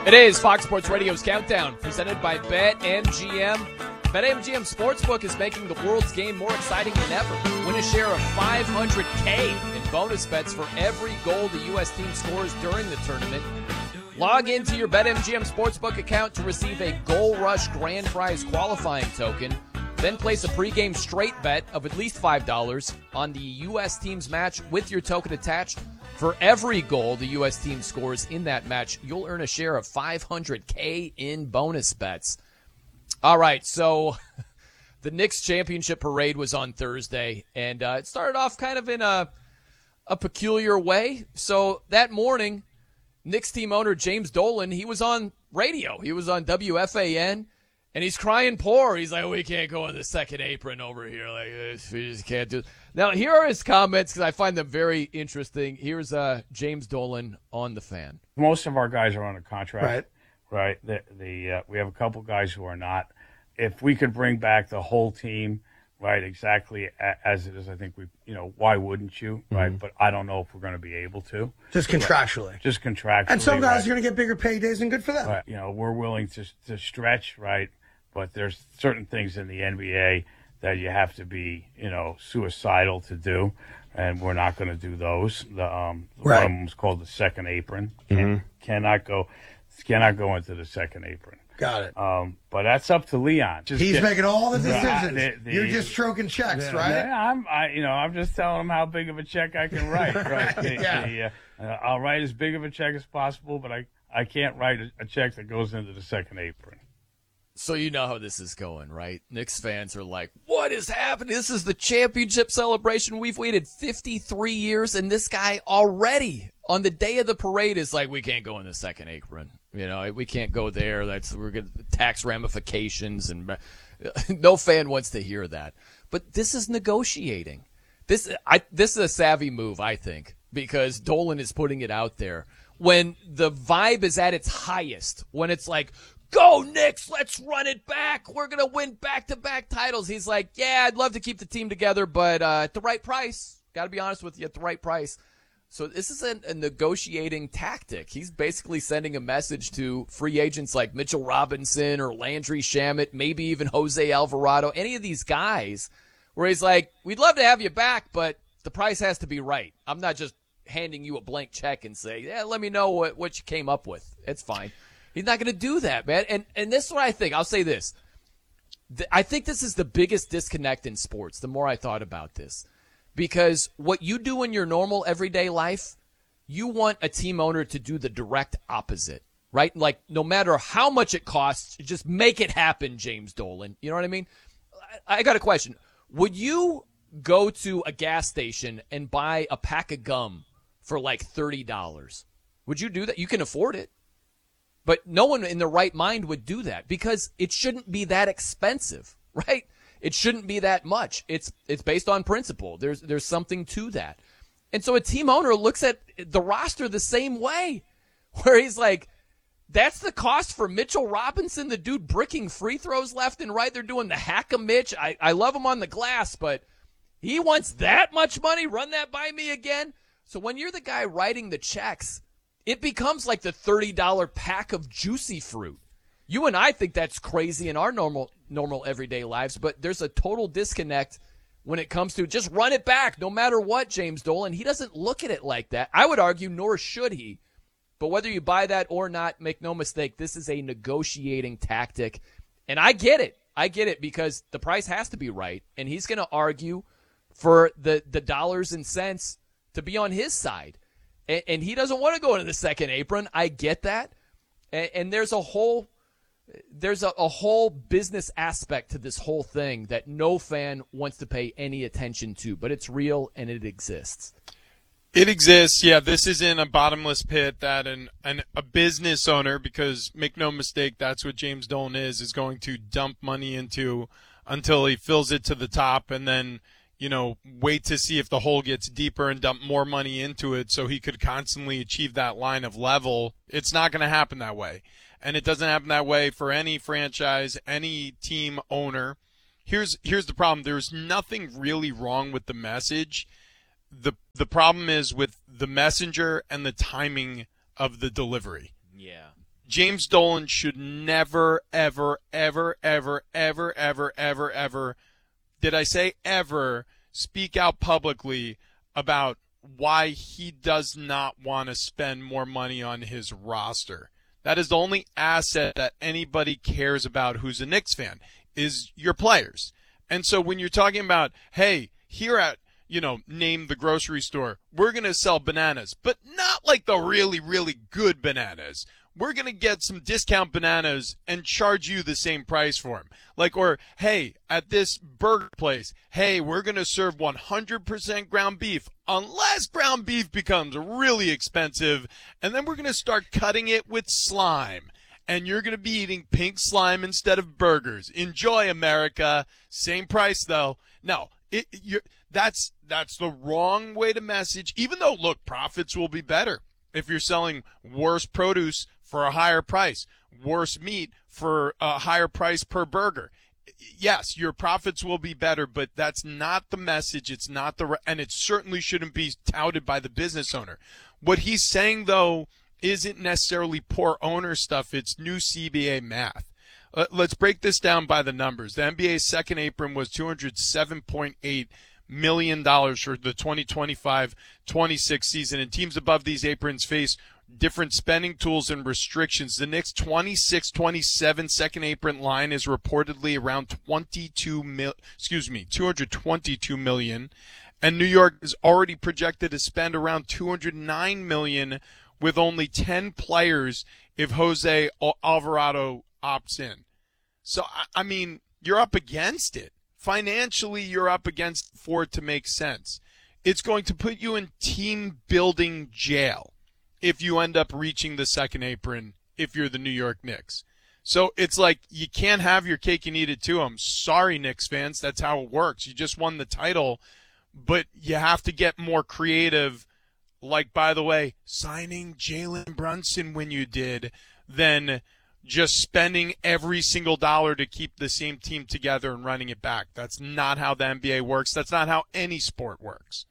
It is Fox Sports Radio's Countdown, presented by BetMGM. BetMGM Sportsbook is making the world's game more exciting than ever. Win a share of $500K in bonus bets for every goal the U.S. team scores during the tournament. Log into your BetMGM Sportsbook account to receive a Goal Rush Grand Prize qualifying token. Then place a pregame straight bet of at least $5 on the U.S. team's match with your token attached. For every goal the U.S. team scores in that match, you'll earn a share of $500K in bonus bets. All right, so the Knicks championship parade was on Thursday, and it started off kind of in a peculiar way. So that morning, Knicks team owner James Dolan, he was on radio. He was on WFAN, and he's crying poor. He's like, we can't go on the second apron over here like this. We just can't do it. Now, here are his comments because I find them very interesting. Here's James Dolan on the Fan. Most of our guys are on a contract, right? We have a couple guys who are not. If we could bring back the whole team, right, exactly as it is, I think why wouldn't you, right? Mm-hmm. But I don't know if we're going to be able to. Just contractually. Right. Just contractually. And some guys are going to get bigger paydays, and good for them. Right. We're willing to stretch, right? But there's certain things in the NBA that you have to be, suicidal to do, and we're not going to do those. One of them is called the second apron. Cannot go into the second apron. Got it. But that's up to Leon. He's making all the decisions. You're just stroking checks, right? Yeah, I'm just telling him how big of a check I can write. Right? I'll write as big of a check as possible, but I can't write a check that goes into the second apron. So you know how this is going, right? Knicks fans are like, what is happening? This is the championship celebration. We've waited 53 years, and this guy already on the day of the parade is like, we can't go in the second apron. We can't go there. We're going to tax ramifications, and no fan wants to hear that. But this is negotiating. This is a savvy move, I think, because Dolan is putting it out there when the vibe is at its highest, when it's like, go Knicks, let's run it back. We're going to win back-to-back titles. He's like, yeah, I'd love to keep the team together, but at the right price. Got to be honest with you, at the right price. So this is a negotiating tactic. He's basically sending a message to free agents like Mitchell Robinson or Landry Shamet, maybe even Jose Alvarado, any of these guys, where he's like, we'd love to have you back, but the price has to be right. I'm not just handing you a blank check and say, yeah, let me know what you came up with. It's fine. He's not going to do that, man. And this is what I think. I'll say this. I think this is the biggest disconnect in sports, the more I thought about this. Because what you do in your normal everyday life, you want a team owner to do the direct opposite, right? Like, no matter how much it costs, just make it happen, James Dolan. You know what I mean? I got a question. Would you go to a gas station and buy a pack of gum for like $30? Would you do that? You can afford it. But no one in their right mind would do that because it shouldn't be that expensive, right? It shouldn't be that much. It's based on principle. There's something to that. And so a team owner looks at the roster the same way, where he's like, that's the cost for Mitchell Robinson, the dude bricking free throws left and right. They're doing the hack-a-Mitch. I love him on the glass, but he wants that much money? Run that by me again? So when you're the guy writing the checks, it becomes like the $30 pack of juicy fruit. You and I think that's crazy in our normal everyday lives, but there's a total disconnect when it comes to just run it back no matter what, James Dolan. He doesn't look at it like that. I would argue, nor should he. But whether you buy that or not, make no mistake, this is a negotiating tactic. And I get it. I get it because the price has to be right, and he's going to argue for the dollars and cents to be on his side. And he doesn't want to go into the second apron. I get that. And there's a whole business aspect to this whole thing that no fan wants to pay any attention to. But it's real and it exists. It exists, yeah. This isn't a bottomless pit that a business owner, because make no mistake, that's what James Dolan is going to dump money into until he fills it to the top and then wait to see if the hole gets deeper and dump more money into it so he could constantly achieve that line of level. It's not going to happen that way. And it doesn't happen that way for any franchise, any team owner. Here's the problem. There's nothing really wrong with the message. The problem is with the messenger and the timing of the delivery. Yeah. James Dolan should never, ever, ever, ever, ever, ever, ever, ever, did I say ever, speak out publicly about why he does not want to spend more money on his roster. That is the only asset that anybody cares about who's a Knicks fan, is your players. And so when you're talking about, hey, here at, name the grocery store, we're going to sell bananas, but not like the really, really good bananas. We're going to get some discount bananas and charge you the same price for them. Or, hey, at this burger place, hey, we're going to serve 100% ground beef unless ground beef becomes really expensive, and then we're going to start cutting it with slime. And you're going to be eating pink slime instead of burgers. Enjoy, America. Same price, though. No, that's the wrong way to message, even though, look, profits will be better if you're selling worse produce for a higher price, worse meat for a higher price per burger. Yes, your profits will be better, but that's not the message. It's not and it certainly shouldn't be touted by the business owner. What he's saying, though, isn't necessarily poor owner stuff. It's new CBA math. Let's break this down by the numbers. The NBA's second apron was $207.8 million for the 2025-26 season, and teams above these aprons face different spending tools and restrictions. The Knicks' 26-27 second apron line is reportedly around $222 million, and New York is already projected to spend around $209 million with only 10 players if Jose Alvarado opts in. So, I mean, you're up against it. Financially, you're up against for it to make sense. It's going to put you in team-building jail if you end up reaching the second apron if you're the New York Knicks. So it's like you can't have your cake and eat it too. I'm sorry, Knicks fans. That's how it works. You just won the title, but you have to get more creative. Like, by the way, signing Jalen Brunson when you did, than just spending every single dollar to keep the same team together and running it back. That's not how the NBA works. That's not how any sport works.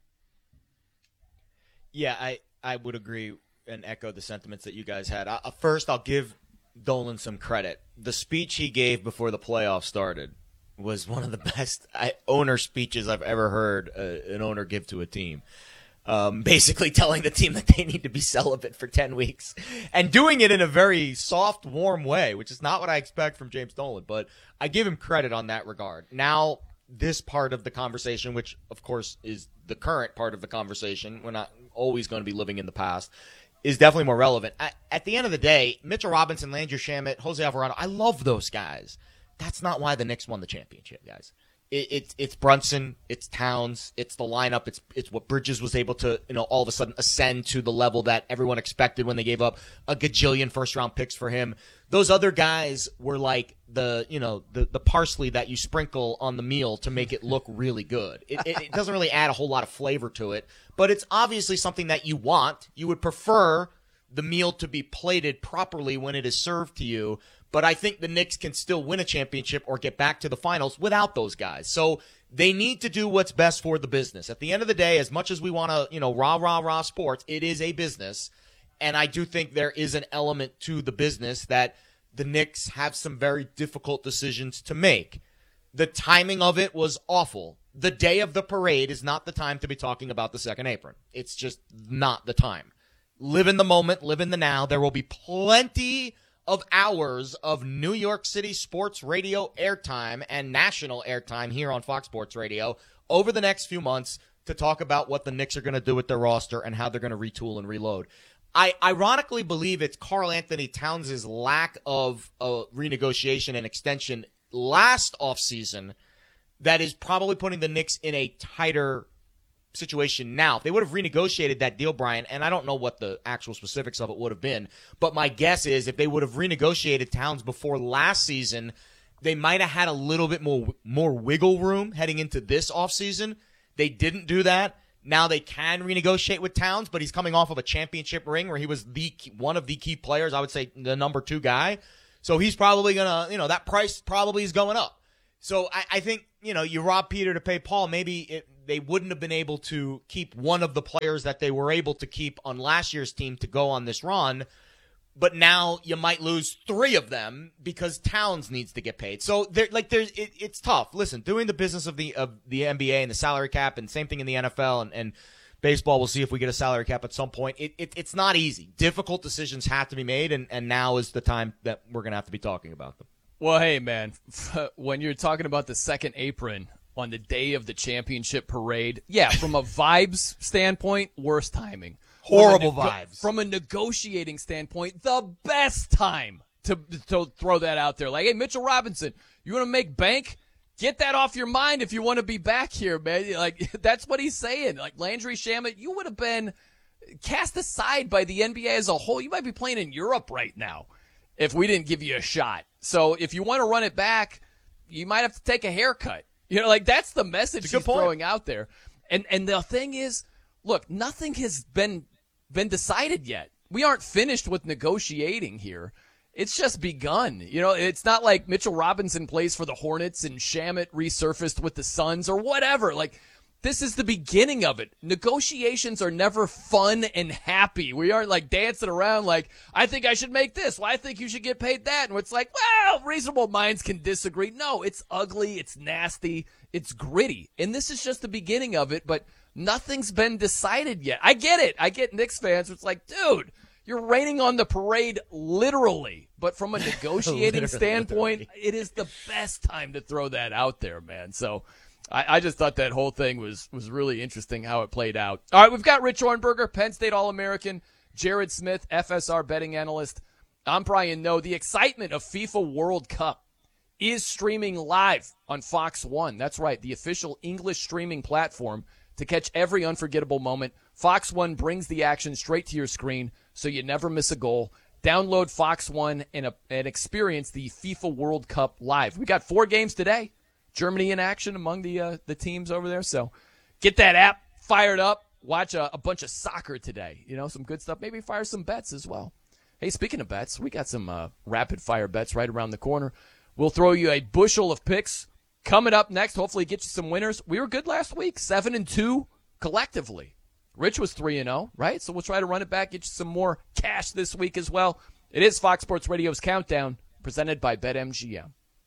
Yeah, I would agree and echo the sentiments that you guys had. First, I'll give Dolan some credit. The speech he gave before the playoffs started was one of the best owner speeches I've ever heard an owner give to a team. Basically telling the team that they need to be celibate for 10 weeks and doing it in a very soft, warm way, which is not what I expect from James Dolan, but I give him credit on that regard. Now, this part of the conversation, which of course is the current part of the conversation, we're not always going to be living in the past, is definitely more relevant. At the end of the day, Mitchell Robinson, Landry Shamet, Jose Alvarado, I love those guys. That's not why the Knicks won the championship, guys. It's Brunson, it's Towns, it's the lineup, it's what Bridges was able to, all of a sudden ascend to the level that everyone expected when they gave up a gajillion first-round picks for him. Those other guys were like the parsley that you sprinkle on the meal to make it look really good. It doesn't really add a whole lot of flavor to it, but it's obviously something that you want. You would prefer the meal to be plated properly when it is served to you. But I think the Knicks can still win a championship or get back to the finals without those guys. So they need to do what's best for the business. At the end of the day, as much as we want to, rah sports, it is a business. And I do think there is an element to the business that the Knicks have some very difficult decisions to make. The timing of it was awful. The day of the parade is not the time to be talking about the second apron. It's just not the time. Live in the moment, live in the now. There will be plenty of hours of New York City sports radio airtime and national airtime here on Fox Sports Radio over the next few months to talk about what the Knicks are going to do with their roster and how they're going to retool and reload. I ironically believe it's Karl-Anthony Towns' lack of renegotiation and extension last offseason that is probably putting the Knicks in a tighter situation now. If they would have renegotiated that deal, Brian, and I don't know what the actual specifics of it would have been, but my guess is if they would have renegotiated Towns before last season, they might have had a little bit more wiggle room heading into this offseason. They didn't do that. Now they can renegotiate with Towns, but he's coming off of a championship ring where he was one of the key players, I would say the number 2 guy. So he's probably going to, that price probably is going up. So I think, you rob Peter to pay Paul. Maybe they wouldn't have been able to keep one of the players that they were able to keep on last year's team to go on this run. but now you might lose 3 of them because Towns needs to get paid. So it's tough. Listen, doing the business of the NBA and the salary cap, and same thing in the NFL and baseball. We'll see if we get a salary cap at some point. It's not easy. Difficult decisions have to be made, and now is the time that we're going to have to be talking about them. Well, hey, man, when you're talking about the second apron on the day of the championship parade, yeah, from a vibes standpoint, worst timing. Horrible vibes. From a negotiating standpoint, the best time to throw that out there. Like, hey, Mitchell Robinson, you want to make bank? Get that off your mind if you want to be back here, man. Like, that's what he's saying. Like, Landry Shamet, you would have been cast aside by the NBA as a whole. You might be playing in Europe right now if we didn't give you a shot. So if you want to run it back, you might have to take a haircut. You know, like, that's the message he's throwing out there. And the thing is, look, nothing has been decided yet. We aren't finished with negotiating here. It's just begun. You know, it's not like Mitchell Robinson plays for the Hornets and Shamet resurfaced with the Suns or whatever. Like, this is the beginning of it. Negotiations are never fun and happy. We aren't like dancing around like, I think I should make this. Well, I think you should get paid that. And it's like, well, reasonable minds can disagree. No, it's ugly. It's nasty. It's gritty. And this is just the beginning of it, but nothing's been decided yet. I get it. I get Knicks fans. It's like, dude, you're raining on the parade literally. But from a negotiating standpoint, it is the best time to throw that out there, man. So I just thought that whole thing was really interesting how it played out. All right, we've got Rich Hornberger, Penn State All-American, Jared Smith, FSR betting analyst. I'm Brian Noe. The excitement of FIFA World Cup is streaming live on Fox One. That's right, the official English streaming platform to catch every unforgettable moment. Fox One brings the action straight to your screen so you never miss a goal. Download Fox One and experience the FIFA World Cup live. We got 4 games today. Germany in action among the teams over there. So get that app fired up. Watch a bunch of soccer today. You know, some good stuff. Maybe fire some bets as well. Hey, speaking of bets, we got some rapid-fire bets right around the corner. We'll throw you a bushel of picks coming up next. Hopefully get you some winners. We were good last week, 7-2 collectively. Rich was 3-0, right? So we'll try to run it back, get you some more cash this week as well. It is Fox Sports Radio's Countdown, presented by BetMGM.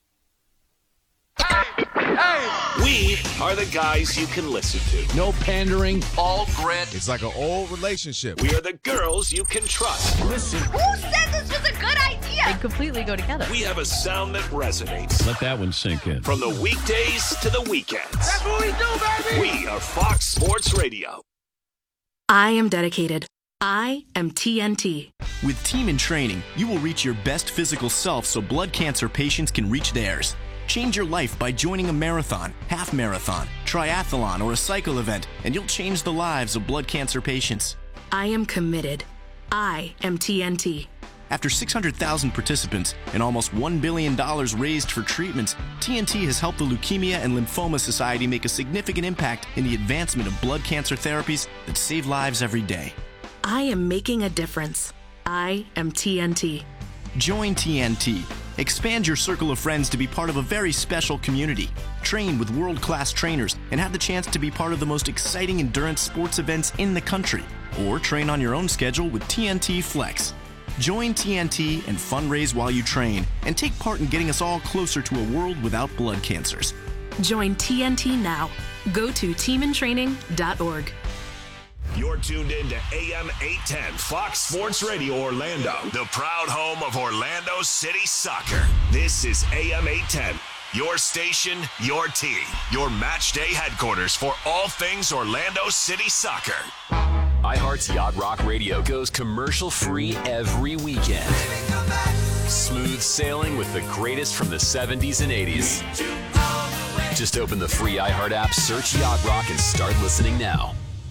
We are the guys you can listen to. No pandering. All grit. It's like an old relationship. We are the girls you can trust. Listen. Who said this was a good idea? They completely go together. We have a sound that resonates. Let that one sink in. From the weekdays to the weekends. That's what we do, baby. We are Fox Sports Radio. I am dedicated. I am TNT. With Team in Training, you will reach your best physical self so blood cancer patients can reach theirs. Change your life by joining a marathon, half marathon, triathlon, or a cycle event, and you'll change the lives of blood cancer patients. I am committed. I am TNT. After 600,000 participants and almost $1 billion raised for treatments, TNT has helped the Leukemia and Lymphoma Society make a significant impact in the advancement of blood cancer therapies that save lives every day. I am making a difference. I am TNT. Join TNT. Expand your circle of friends to be part of a very special community. Train with world-class trainers and have the chance to be part of the most exciting endurance sports events in the country. Or train on your own schedule with TNT Flex. Join TNT and fundraise while you train and take part in getting us all closer to a world without blood cancers. Join TNT now. Go to teamintraining.org. You're tuned in to AM 810 Fox Sports Radio Orlando, the proud home of Orlando City Soccer. This is AM 810, your station, your team, your match day headquarters for all things Orlando City Soccer. iHeart's Yacht Rock Radio goes commercial-free every weekend. Smooth sailing with the greatest from the 70s and 80s. Just open the free iHeart app, search Yacht Rock, and start listening now.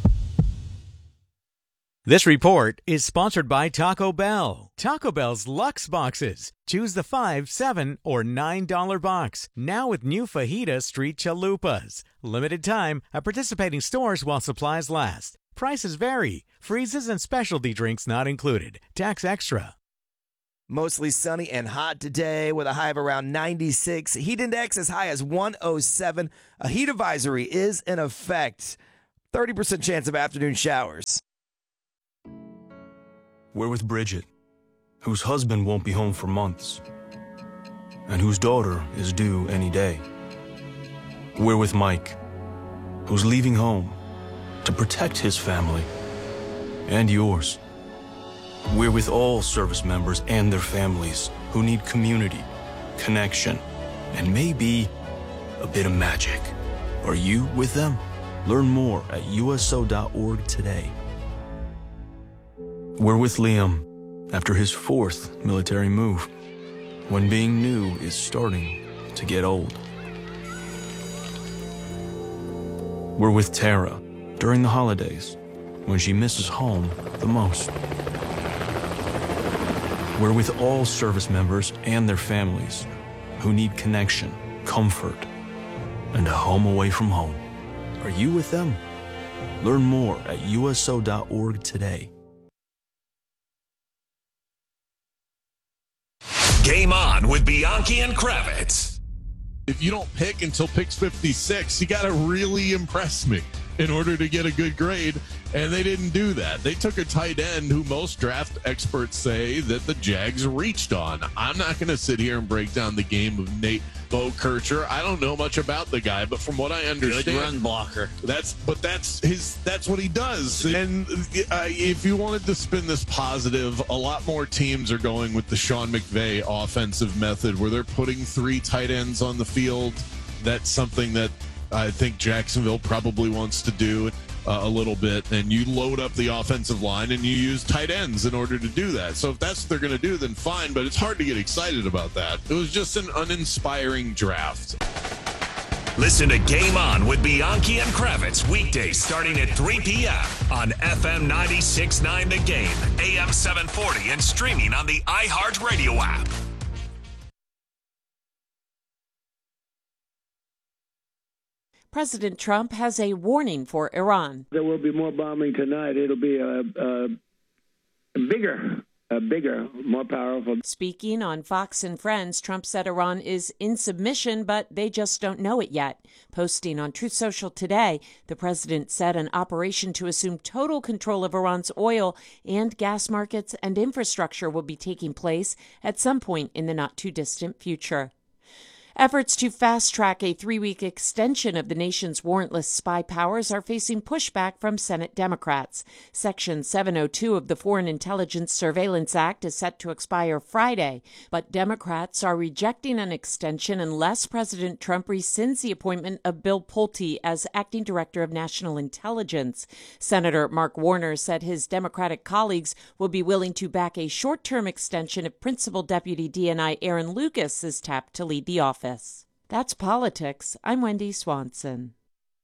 This report is sponsored by Taco Bell. Taco Bell's Luxe Boxes. Choose the $5, $7, or $9 box. Now with new Fajita Street Chalupas. Limited time at participating stores while supplies last. Prices vary. Freezes and specialty drinks not included. Tax extra. Mostly sunny and hot today with a high of around 96. Heat index as high as 107. A heat advisory is in effect. 30% chance of afternoon showers. We're with Bridget, whose husband won't be home for months, and whose daughter is due any day. We're with Mike, who's leaving home to protect his family and yours. We're with all service members and their families who need community, connection, and maybe a bit of magic. Are you with them? Learn more at USO.org today. We're with Liam after his 4th military move, when being new is starting to get old. We're with Tara during the holidays, when she misses home the most. We're with all service members and their families who need connection, comfort, and a home away from home. Are you with them? Learn more at USO.org today. Game On with Bianchi and Kravitz. If you don't pick until picks 56, you got to really impress me in order to get a good grade, and they didn't do that. They took a tight end who most draft experts say that the Jags reached on. I'm not going to sit here and break down the game of Nate Bokercher. I don't know much about the guy, but from what I understand, good run blocker. That's what he does. And if you wanted to spin this positive, a lot more teams are going with the Sean McVay offensive method, where they're putting 3 tight ends on the field. That's something that I think Jacksonville probably wants to do a little bit, and you load up the offensive line and you use tight ends in order to do that. So if that's what they're going to do, then fine, but it's hard to get excited about that. It was just an uninspiring draft. Listen to Game On with Bianchi and Kravitz weekdays starting at 3 p.m. on FM 96.9 The Game, AM 740, and streaming on the iHeartRadio app. President Trump has a warning for Iran. There will be more bombing tonight. It'll be a bigger, more powerful. Speaking on Fox and Friends, Trump said Iran is in submission, but they just don't know it yet. Posting on Truth Social today, the president said an operation to assume total control of Iran's oil and gas markets and infrastructure will be taking place at some point in the not-too-distant future. Efforts to fast-track a 3-week extension of the nation's warrantless spy powers are facing pushback from Senate Democrats. Section 702 of the Foreign Intelligence Surveillance Act is set to expire Friday, but Democrats are rejecting an extension unless President Trump rescinds the appointment of Bill Pulte as acting director of national intelligence. Senator Mark Warner said his Democratic colleagues will be willing to back a short-term extension if Principal Deputy DNI Aaron Lucas is tapped to lead the office. That's politics. I'm Wendy Swanson.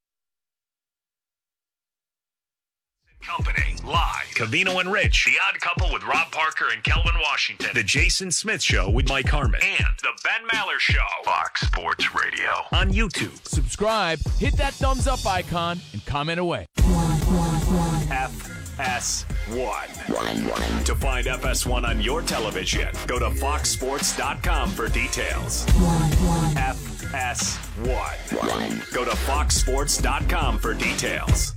Company, live. Covino and Rich, The Odd Couple with Rob Parker and Kelvin Washington. The Jason Smith Show with Mike Harmon. And The Ben Maller Show. Fox Sports Radio. On YouTube. Subscribe, hit that thumbs up icon, and comment away. FS1. To find FS1 on your television, go to foxsports.com for details. FS1. Go to foxsports.com for details.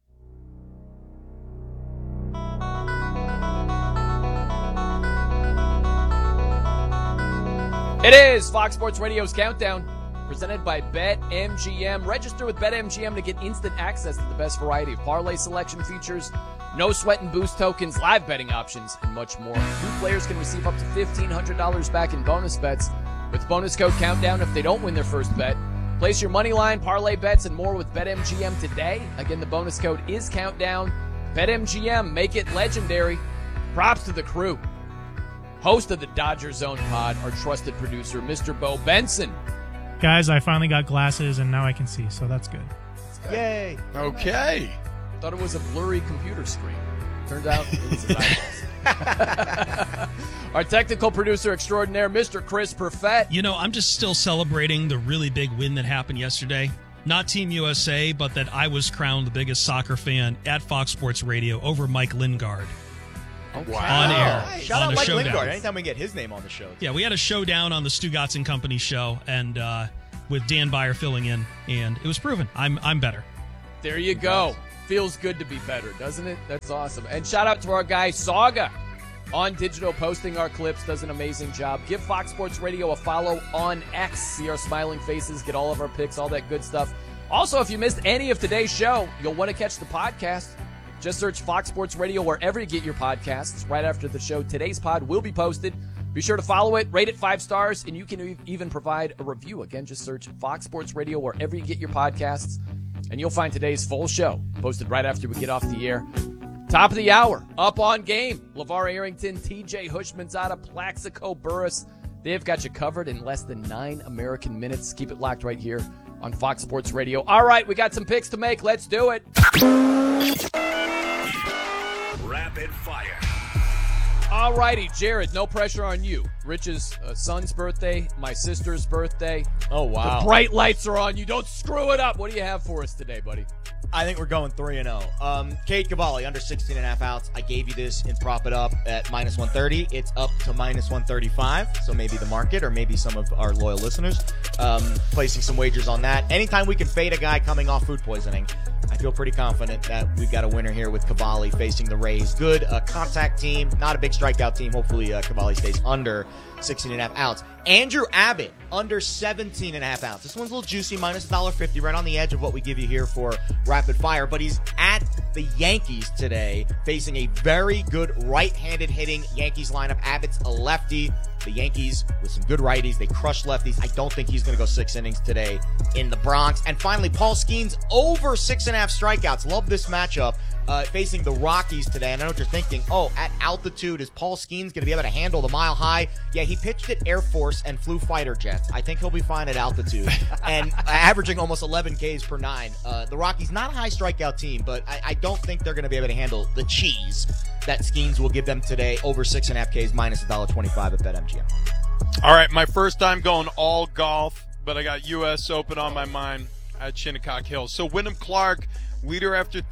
It is Fox Sports Radio's Countdown, presented by BetMGM. Register with BetMGM to get instant access to the best variety of parlay selection features, no sweat and boost tokens, live betting options, and much more. New players can receive up to $1,500 back in bonus bets with bonus code Countdown if they don't win their first bet. Place your money line, parlay bets, and more with BetMGM today. Again, the bonus code is Countdown. BetMGM, make it legendary. Props to the crew. Host of the Dodger Zone Pod, our trusted producer, Mr. Bo Benson. Guys, I finally got glasses, and now I can see, so that's good. Yay. Okay. Thought it was a blurry computer screen. Turned out it was his eyeballs. Our technical producer extraordinaire, Mr. Chris Perfett. You know, I'm just still celebrating the really big win that happened yesterday. Not Team USA, but that I was crowned the biggest soccer fan at Fox Sports Radio over Mike Lingard. Wow. On air. Shout on out Mike showdown. Lingard. Anytime we get his name on the show. Yeah, we had a showdown on the Stu Gotson Company show, and with Dan Beyer filling in, and it was proven. I'm better. There you go. Feels good to be better, doesn't it? That's awesome. And shout out to our guy, Saga. on digital, posting our clips, does an amazing job. Give Fox Sports Radio a follow on X. See our smiling faces, get all of our picks, all that good stuff. Also, if you missed any of today's show, you'll want to catch the podcast. Just search Fox Sports Radio wherever you get your podcasts. Right after the show, today's pod will be posted. Be sure to follow it, rate it 5 stars, and you can even provide a review. Again, just search Fox Sports Radio wherever you get your podcasts, and you'll find today's full show posted right after we get off the air. Top of the hour, up on game. LeVar Arrington, TJ Hushmanzada, Plaxico Burress. They've got you covered in less than 9 American minutes. Keep it locked right here on Fox Sports Radio. All right, we got some picks to make. Let's do it. Rapid fire. All righty, Jared, no pressure on you. Rich's son's birthday, my sister's birthday. Oh, wow. The bright lights are on you. Don't screw it up. What do you have for us today, buddy? I think we're going 3-0. Cade Cavalli, under 16.5 outs. I gave you this in Prop It Up at -130. It's up to -135, so maybe the market or maybe some of our loyal listeners placing some wagers on that. Anytime we can fade a guy coming off food poisoning, I feel pretty confident that we've got a winner here with Cavalli facing the Rays. Good contact team, not a big strikeout team. Hopefully Cavalli stays under 16.5 outs. Andrew Abbott, under 17.5 outs. This one's a little juicy, -$1.50, right on the edge of what we give you here for Rapid Fire. But he's at the Yankees today, facing a very good right-handed hitting Yankees lineup. Abbott's a lefty. The Yankees, with some good righties, they crush lefties. I don't think he's going to go 6 innings today in the Bronx. And finally, Paul Skeens, over 6.5 strikeouts. Love this matchup. Facing the Rockies today. And I know what you're thinking. Oh, at altitude, is Paul Skeens going to be able to handle the mile high? Yeah, he pitched at Air Force and flew fighter jets. I think he'll be fine at altitude. And averaging almost 11 Ks per 9. The Rockies, not a high strikeout team, but I don't think they're going to be able to handle the cheese that Skeens will give them today. Over 6.5 Ks, -$1.25 at BetMGM. All right, my first time going all golf, but I got U.S. Open on my mind at Shinnecock Hills. So Wyndham Clark, leader after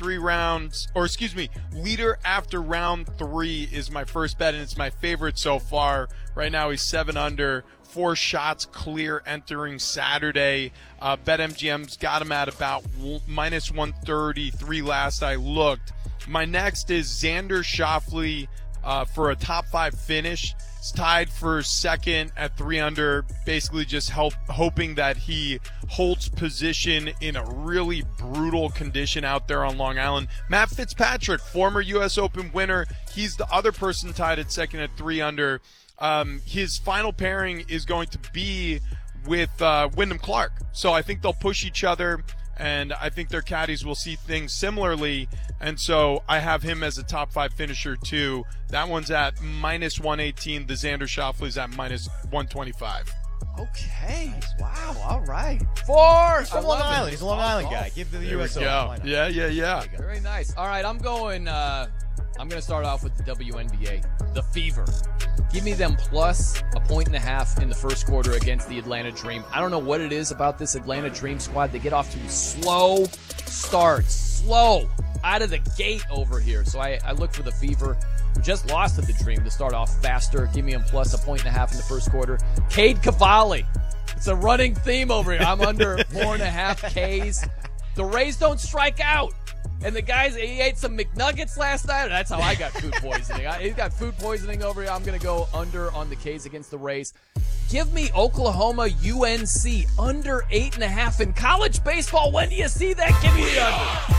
round 3 is my first bet, and it's my favorite so far. Right now he's 7 under, 4 shots clear entering Saturday. BetMGM's got him at about -133 last I looked. My next is Xander Schauffele for a top 5 finish. He's tied for second at 3 under, basically just hoping that he holds position in a really brutal condition out there on Long Island. Matt Fitzpatrick, former U.S. Open winner, he's the other person tied at second at 3 under. His final pairing is going to be with Wyndham Clark, so I think they'll push each other, and I think their caddies will see things similarly, and so I have him as a top 5 finisher too. That one's at -118. The Xander Schauffele's at -125. Okay. Nice. Wow. All right. 4. He's from Long Island. He's a Long Island guy. Give to the U.S. Open. Yeah. Very nice. All right. I'm going to start off with the WNBA. The Fever. Give me them plus 1.5 in the first quarter against the Atlanta Dream. I don't know what it is about this Atlanta Dream squad. They get off to slow starts. Slow out of the gate over here. So I look for the Fever, who just lost to the Dream, to start off faster. Give me them plus 1.5 in the first quarter. Cade Cavalli. It's a running theme over here. I'm under 4.5 Ks. The Rays don't strike out. And the guys, he ate some McNuggets last night. That's how I got food poisoning. He's got food poisoning over here. I'm going to go under on the Ks against the Rays. Give me Oklahoma UNC under 8.5 in college baseball. When do you see that? Give me the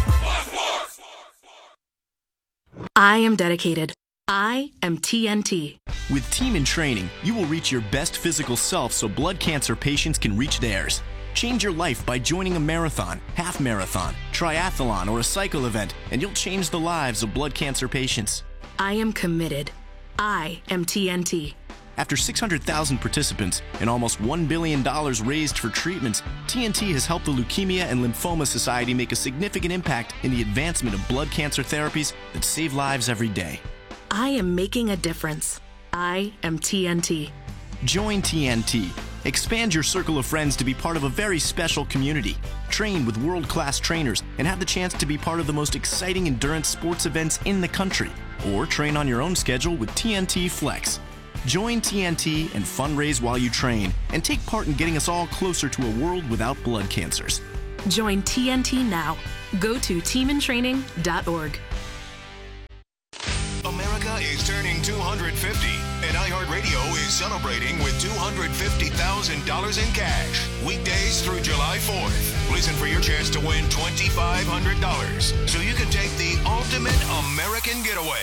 under. I am dedicated. I am TNT. With Team in Training, you will reach your best physical self so blood cancer patients can reach theirs. Change your life by joining a marathon, half marathon, triathlon, or a cycle event, and you'll change the lives of blood cancer patients. I am committed. I am TNT. After 600,000 participants and almost $1 billion raised for treatments, TNT has helped the Leukemia and Lymphoma Society make a significant impact in the advancement of blood cancer therapies that save lives every day. I am making a difference. I am TNT. Join TNT. Expand your circle of friends to be part of a very special community. Train with world-class trainers and have the chance to be part of the most exciting endurance sports events in the country. Or train on your own schedule with TNT Flex. Join TNT and fundraise while you train and take part in getting us all closer to a world without blood cancers. Join TNT now. Go to teamintraining.org. America is turning 250 50. And iHeartRadio is celebrating with $250,000 in cash. Weekdays through July 4th. Listen for your chance to win $2,500 so you can take the ultimate American getaway.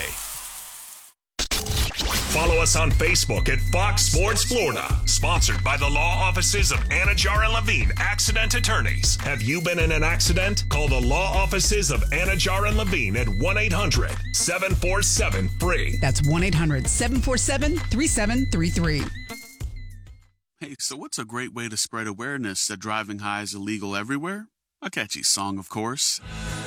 Follow us on Facebook at Fox Sports Florida. Sponsored by the law offices of Anajar and Levine, accident attorneys. Have you been in an accident? Call the law offices of Anajar and Levine at 1-800-747-FREE. That's 1-800-747-3733. Hey, so what's a great way to spread awareness that driving high is illegal everywhere? A catchy song, of course.